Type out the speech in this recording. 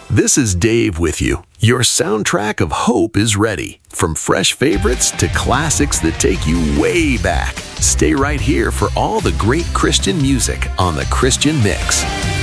This is Dave with you. Your soundtrack of hope is ready. From fresh favorites to classics that take you way back. Stay right here for all the great Christian music on The Christian Mix.